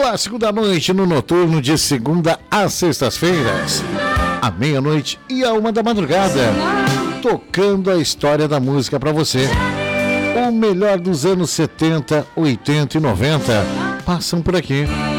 clássico da noite no noturno de segunda a sextas-feiras, à meia-noite e à 1 da madrugada, tocando a história da música para você. O melhor dos anos 70, 80 e 90 passam por aqui.